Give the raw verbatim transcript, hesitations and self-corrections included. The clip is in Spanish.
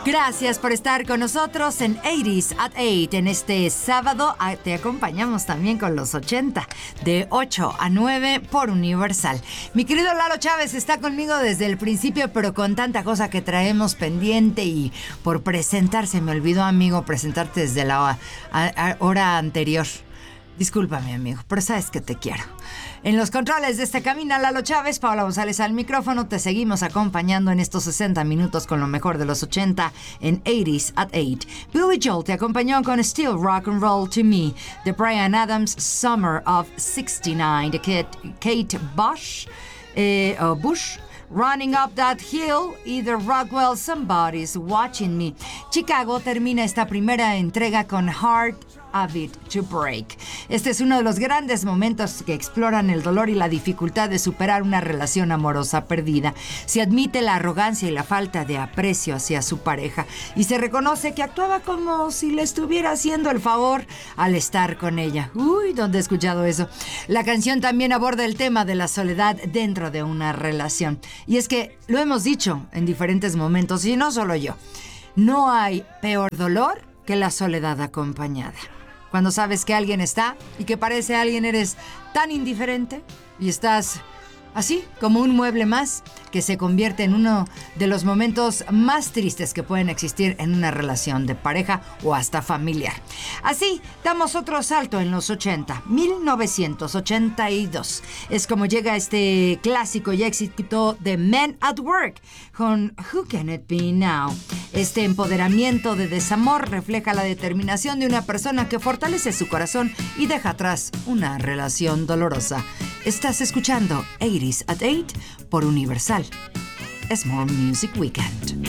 Gracias por estar con nosotros en ochenta at ocho. En este sábado te acompañamos también con los ochenta, de ocho a nueve por Universal. Mi querido Lalo Chávez está conmigo desde el principio, pero con tanta cosa que traemos pendiente y por presentarse, me olvidó, amigo, presentarte desde la hora, a, a, hora anterior. Discúlpame, amigo, pero sabes que te quiero. En los controles de este camino, Lalo Chávez, Paola González al micrófono. Te seguimos acompañando en estos sesenta minutos con lo mejor de los ochenta en ochenta at ocho. Billy Joel te acompañó con Still Rock and Roll to Me, de Bryan Adams, Summer of sesenta y nueve, de Kate, Kate Bush, eh, oh, Bush, Running Up That Hill, y de Rockwell, Somebody's Watching Me. Chicago termina esta primera entrega con Heart of It to Break. Este es uno de los grandes momentos que exploran el dolor y la dificultad de superar una relación amorosa perdida. Se admite la arrogancia y la falta de aprecio hacia su pareja y se reconoce que actuaba como si le estuviera haciendo el favor al estar con ella. Uy, ¿dónde he escuchado eso? La canción también aborda el tema de la soledad dentro de una relación. Y es que lo hemos dicho en diferentes momentos, y no solo yo. No hay peor dolor que la soledad acompañada. Cuando sabes que alguien está y que parece alguien eres tan indiferente y estás así como un mueble más, que se convierte en uno de los momentos más tristes que pueden existir en una relación de pareja o hasta familiar. Así, damos otro salto en los ochenta. mil novecientos ochenta y dos es como llega este clásico y éxito de Men at Work con Who Can It Be Now. Este empoderamiento de desamor refleja la determinación de una persona que fortalece su corazón y deja atrás una relación dolorosa. Estás escuchando ochenta at ocho por Universal. Es More Music Weekend.